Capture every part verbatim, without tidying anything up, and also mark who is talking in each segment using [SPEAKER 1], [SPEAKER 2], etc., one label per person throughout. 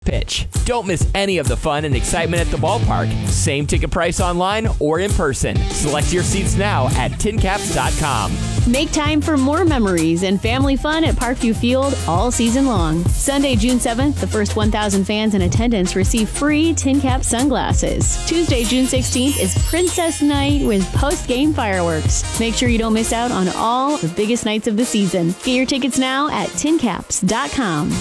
[SPEAKER 1] Pitch. Don't miss any of the fun and excitement at the ballpark. Same ticket price online or in person. Select your seats now at tin caps dot com.
[SPEAKER 2] Make time for more memories and family fun at Parkview Field all season long. Sunday, June seventh, the first one thousand fans in attendance receive free Tin Cap sunglasses. Tuesday, June sixteenth is Princess Night with post-game fireworks. Make sure you don't miss out on all the biggest nights of the season. Get your tickets now at tin caps dot com.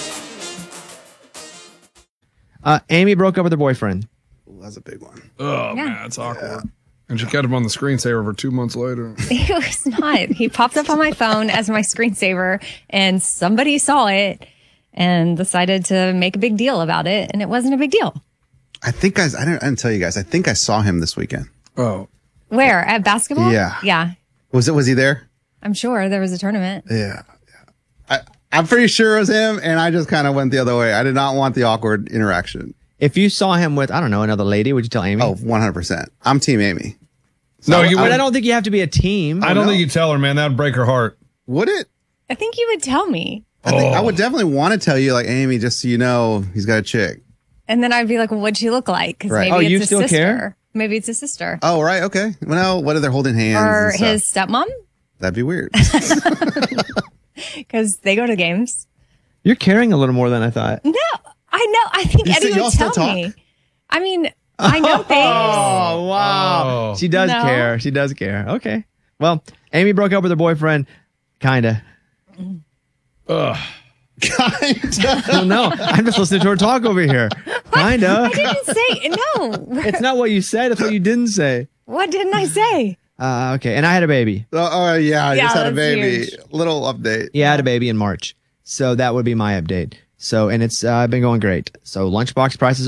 [SPEAKER 3] Uh, Amy broke up with her boyfriend.
[SPEAKER 4] Ooh, that's a big one.
[SPEAKER 5] Oh,
[SPEAKER 6] Yeah.
[SPEAKER 5] man, it's awkward. Yeah. And she kept him on the screensaver for two months later.
[SPEAKER 6] It was not. He popped up on my phone as my screensaver, and somebody saw it and decided to make a big deal about it, and it wasn't a big deal.
[SPEAKER 4] I think I, I, didn't, I didn't tell you guys. I think I saw him this weekend.
[SPEAKER 5] Oh.
[SPEAKER 6] Where? At basketball?
[SPEAKER 4] Yeah.
[SPEAKER 6] Yeah.
[SPEAKER 4] Was it? Was he there?
[SPEAKER 6] I'm sure there was a tournament.
[SPEAKER 4] Yeah. I, I'm pretty sure it was him, and I just kind of went the other way. I did not want the awkward interaction.
[SPEAKER 3] If you saw him with, I don't know, another lady, would you tell Amy?
[SPEAKER 4] Oh, one hundred percent. I'm Team Amy.
[SPEAKER 5] So no, you
[SPEAKER 3] But
[SPEAKER 5] would.
[SPEAKER 3] I don't think you have to be a team.
[SPEAKER 5] I don't
[SPEAKER 4] no.
[SPEAKER 5] think you tell her, man. That would break her heart.
[SPEAKER 4] Would it?
[SPEAKER 6] I think you would tell me.
[SPEAKER 4] I think
[SPEAKER 5] Oh.
[SPEAKER 4] I would definitely want to tell you, like, Amy, just so you know, he's got a chick.
[SPEAKER 6] And then I'd be like, well, what'd she look like? Because
[SPEAKER 4] Right.
[SPEAKER 6] maybe
[SPEAKER 3] Oh,
[SPEAKER 6] it's
[SPEAKER 3] you
[SPEAKER 6] his
[SPEAKER 3] still
[SPEAKER 6] sister.
[SPEAKER 3] care?
[SPEAKER 6] Maybe it's his sister.
[SPEAKER 4] Oh, right. Okay. Well, what are they holding hands?
[SPEAKER 6] Or
[SPEAKER 4] and stuff?
[SPEAKER 6] his stepmom,
[SPEAKER 4] That'd be weird.
[SPEAKER 6] because they go to games.
[SPEAKER 3] You're caring a little more than I thought.
[SPEAKER 6] No, I know. I think
[SPEAKER 4] You
[SPEAKER 6] Eddie
[SPEAKER 4] said y'all
[SPEAKER 6] would
[SPEAKER 4] still
[SPEAKER 6] tell
[SPEAKER 4] talk?
[SPEAKER 6] me. I mean, I know things.
[SPEAKER 3] Oh, wow.
[SPEAKER 5] Oh.
[SPEAKER 3] She does
[SPEAKER 6] No.
[SPEAKER 3] care. She does care. Okay. Well, Amy broke up with her boyfriend. Kinda.
[SPEAKER 5] Ugh.
[SPEAKER 4] Kinda.
[SPEAKER 3] Well, no, I'm just listening to her talk over here. Kinda.
[SPEAKER 6] I didn't say, no.
[SPEAKER 3] It's not what you said. It's what you didn't say.
[SPEAKER 6] What didn't I say?
[SPEAKER 3] Uh, okay. And I had a baby.
[SPEAKER 4] Oh, oh, yeah. I
[SPEAKER 6] Yeah,
[SPEAKER 4] just had a
[SPEAKER 6] that's
[SPEAKER 4] baby.
[SPEAKER 6] huge.
[SPEAKER 4] Little update.
[SPEAKER 3] Yeah, I had a baby in March. So that would be my update. So, and it's uh, been going great. So lunchbox prices